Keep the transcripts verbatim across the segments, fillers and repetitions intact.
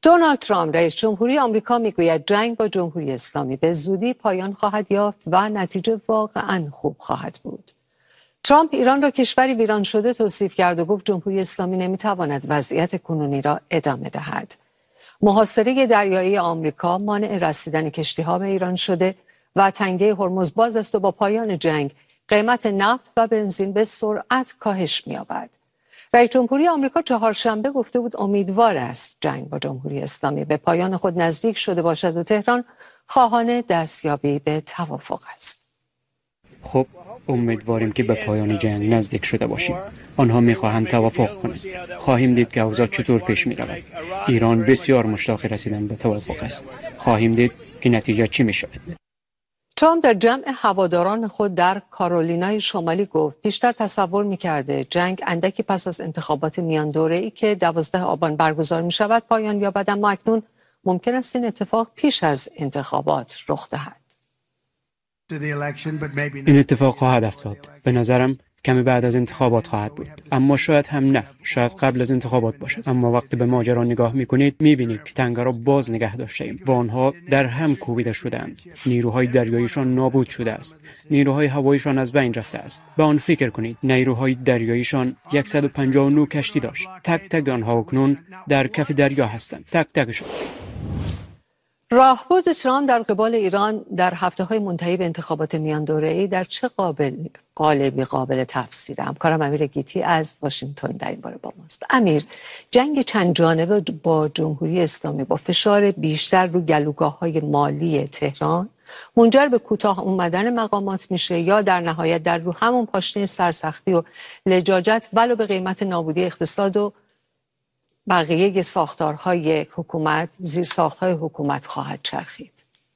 دونالد ترامپ رئیس جمهوری آمریکا میگوید جنگ با جمهوری اسلامی به زودی پایان خواهد یافت و نتیجه واقعاً خوب خواهد بود. ترامپ ایران را کشوری ویران شده توصیف کرد و گفت جمهوری اسلامی نمیتواند وضعیت کنونی را ادامه دهد. محاصره دریایی آمریکا مانع رسیدن کشتی‌ها به ایران شده و تنگه هرمز باز است و با پایان جنگ قیمت نفت و بنزین به سرعت کاهش می‌یابد. رئیس جمهوری آمریکا چهارشنبه گفته بود امیدوار است جنگ با جمهوری اسلامی به پایان خود نزدیک شده باشد و تهران خواهان دستیابی به توافق است. خب امیدواریم که به پایان جنگ نزدیک شده باشیم. آنها میخواهند توافق کنند. خواهیم دید که اوضاع چطور پیش می رود. ایران بسیار مشتاق رسیدن به توافق است. خواهیم دید که نتیجه چی می شود. ترامپ در جمع هواداران خود در کارولینای شمالی گفت پیشتر تصور می‌کرده جنگ اندکی پس از انتخابات میان دوره‌ای که دوازده آبان برگزار می‌شود پایان یابد، اما اکنون ممکن است این اتفاق پیش از انتخابات رخ دهد. این اتفاق خواهد افتاد. به نظرم کمی بعد از انتخابات خواهد بود، اما شاید هم نه، شاید قبل از انتخابات باشد. اما وقتی به ماجرا نگاه میکنید میبینید که تنگه را باز نگه داشته ایم و آنها در هم کوبیده شده‌اند. نیروهای دریاییشان نابود شده است، نیروهای هواییشان از بین رفته است. به آن فکر کنید، نیروهای دریاییشان صد و پنجاه و نه کشتی داشت. تک تک آنها اکنون در کف دریا هستند، تک تکشان. راهبرد ترامپ در قبال ایران در هفته‌های منتهی به انتخابات میان دوره‌ای در چه قابل قالبی قابل تفسیره؟ همکارم امیر گیتی از واشنگتن در این باره با ماست. امیر، جنگ چند جانبه با جمهوری اسلامی با فشار بیشتر رو گلوگاه‌های مالی تهران منجر به کوتاه اومدن مقامات میشه یا در نهایت در رو همون پاشنه سرسختی و لجاجت ولو به قیمت نابودی اقتصاد و بقیه ساختارهای حکومت، زیر ساختهای حکومت خواهد چرخید؟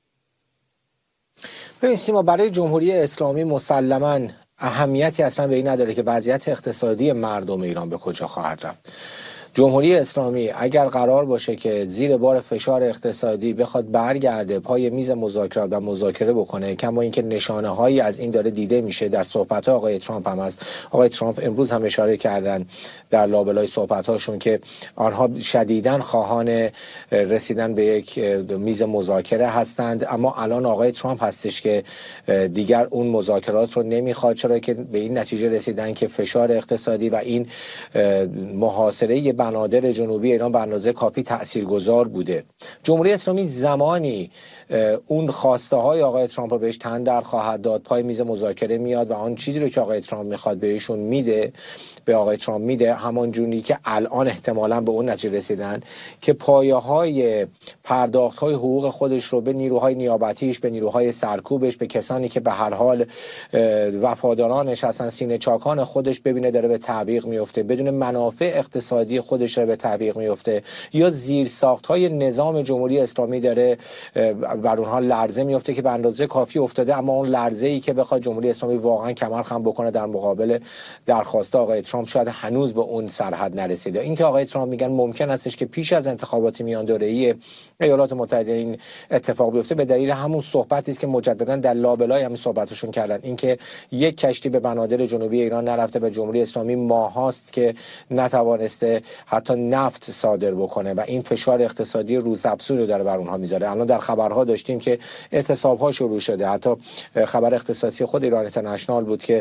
ببین سیما، برای جمهوری اسلامی مسلماً اهمیتی اصلا به این نداره که وضعیت اقتصادی مردم ایران به کجا خواهد رفت. جمهوری اسلامی اگر قرار باشه که زیر بار فشار اقتصادی بخواد برگرده پای میز مذاکرات و مذاکره بکنه، کما اینکه نشانه هایی از این داره دیده میشه در صحبت های آقای ترامپ هم هست. آقای ترامپ امروز هم اشاره کردن در لابلای صحبت هاشون که آنها شدیداً خواهان رسیدن به یک میز مذاکره هستند، اما الان آقای ترامپ هستش که دیگر اون مذاکرات رو نمیخواد، چرا که به این نتیجه رسیدن که فشار اقتصادی و این محاصره بنادر جنوبی ایران به اندازه کافی تاثیرگذار بوده. جمهوری اسلامی زمانی اون خواسته های آقای ترامپ رو بهش تن در خواهد داد، پای میز مذاکره میاد و آن چیزی رو که آقای ترامپ میخواد بهشون میده، به آقای ترامپ میده، همان جوری که الان احتمالاً به اون نتیجه رسیدن که پایه های پرداخت های حقوق خودش رو به نیروهای نیابتیش، به نیروهای سرکوبش، به کسانی که به هر حال وفادارانش هستن، سینه چاکان خودش ببینه داره به تعویق میفته، بدون منافع اقتصادی خودش داره به تعویق میفته، یا زیر ساخت های نظام جمهوری اسلامی داره بر اونها لرزه میفته که به اندازه کافی افتاده، اما اون لرزه ای که بخواد جمهوری اسلامی واقعا کمر خم بکنه در مقابل درخواست آقای ترامپ شاید هنوز به اون سرحد نرسیده. اینکه آقای ترامپ میگن ممکن استش که پیش از انتخابات میان دوره‌ای ایالات متحده این اتفاق بیفته، به دلیل همون صحبتی است که مجددا در لابلای همین صحبتشون کردن، اینکه یک کشتی به بنادر جنوبی ایران نرفته و جمهوری اسلامی ماهاست که نتوانسته حتی نفت صادر بکنه و این فشار اقتصادی روزافزون رو داره بر اونها میذاره. الان در خبرها داشتیم که اعتصاب‌ها شروع شده، حتی خبر اختصاصی خود ایران اینترنشنال بود که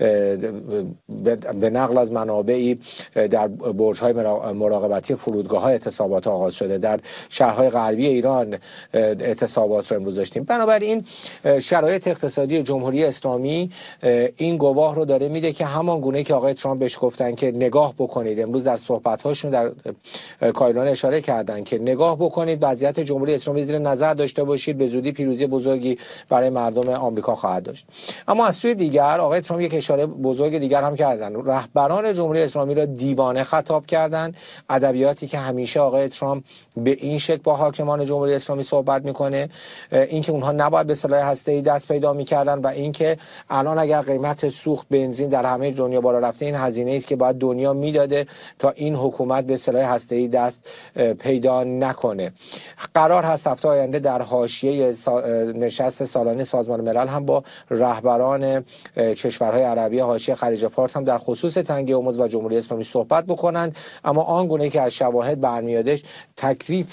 به نقل از منابعی در برج‌های مراقبتی فرودگاه‌ها اعتصابات آغاز شده. در شهرهای غربی ایران اعتصابات رو امروز داشتیم. بنابراین شرایط اقتصادی جمهوری اسلامی این گواه رو داره میده که همان گونه‌ای که آقای ترامپ بهش گفتن که نگاه بکنید، امروز در صحبت‌هاشون در کایلان اشاره کردن که نگاه بکنید، وضعیت جمهوری اسلامی زیر نظر داشته باشید، به زودی پیروزی بزرگی برای مردم آمریکا خواهد داشت. اما از سوی دیگر آقای ترامپ یک اشاره بزرگ دیگر هم کردن. رهبران جمهوری اسلامی را دیوانه خطاب کردن، ادبیاتی که همیشه آقای ترامپ به این شکل با حاکمان جمهوری اسلامی صحبت میکنه، اینکه اونها نباید به سلاح هسته‌ای دست پیدا میکردن و اینکه الان اگر قیمت سوخت بنزین در همه دنیا بالا رفته، این هزینه است که باید دنیا میداده تا این حکومت به سلاح هسته‌ای دست پیدا نکنه. قرار هست هفته آینده در حاشیه نشست سالانه سازمان ملل هم با رهبران کشورهای عربی حاشیه خلیج فارس هم در خصوص تنگه هرمز و جمهوری اسلامی صحبت بکنند، اما آنگونه که از شواهد برمیادش تکلیف